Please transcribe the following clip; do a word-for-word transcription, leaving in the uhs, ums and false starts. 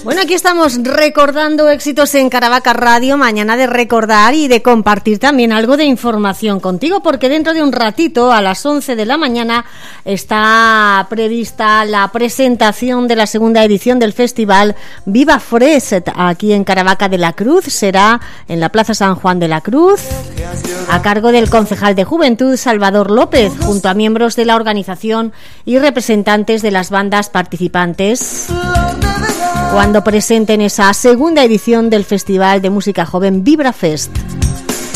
Bueno, aquí estamos recordando éxitos en Caravaca Radio, mañana de recordar y de compartir también algo de información contigo, porque dentro de un ratito, a las once de la mañana, está prevista la presentación de la segunda edición del festival Viva Freset, aquí en Caravaca de la Cruz. Será en la Plaza San Juan de la Cruz, a cargo del concejal de Juventud, Salvador López, junto a miembros de la organización y representantes de las bandas participantes, cuando presenten esa segunda edición del Festival de Música Joven Vibra Fest.